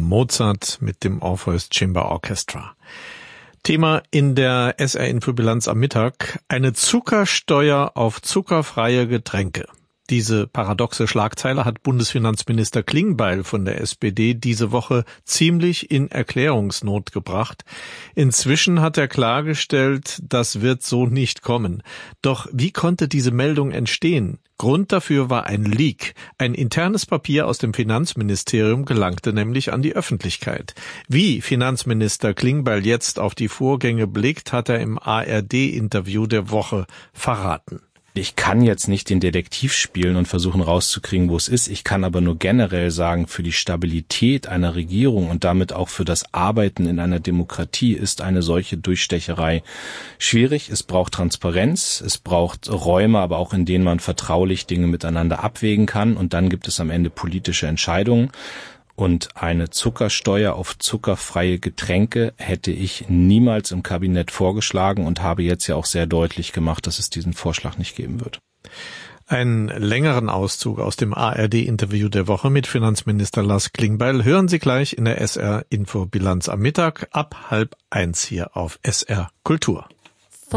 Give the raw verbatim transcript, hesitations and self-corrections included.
Mozart mit dem Orpheus Chamber Orchestra. Thema in der S R-Infobilanz am Mittag: eine Zuckersteuer auf zuckerfreie Getränke. Diese paradoxe Schlagzeile hat Bundesfinanzminister Klingbeil von der S P D diese Woche ziemlich in Erklärungsnot gebracht. Inzwischen hat er klargestellt, das wird so nicht kommen. Doch wie konnte diese Meldung entstehen? Grund dafür war ein Leak. Ein internes Papier aus dem Finanzministerium gelangte nämlich an die Öffentlichkeit. Wie Finanzminister Klingbeil jetzt auf die Vorgänge blickt, hat er im A R D-Interview der Woche verraten. Ich kann jetzt nicht den Detektiv spielen und versuchen rauszukriegen, wo es ist. Ich kann aber nur generell sagen, für die Stabilität einer Regierung und damit auch für das Arbeiten in einer Demokratie ist eine solche Durchstecherei schwierig. Es braucht Transparenz, es braucht Räume, aber auch in denen man vertraulich Dinge miteinander abwägen kann. Und dann gibt es am Ende politische Entscheidungen. Und eine Zuckersteuer auf zuckerfreie Getränke hätte ich niemals im Kabinett vorgeschlagen und habe jetzt ja auch sehr deutlich gemacht, dass es diesen Vorschlag nicht geben wird. Einen längeren Auszug aus dem A R D-Interview der Woche mit Finanzminister Lars Klingbeil hören Sie gleich in der S R-Infobilanz am Mittag ab halb eins hier auf S R Kultur.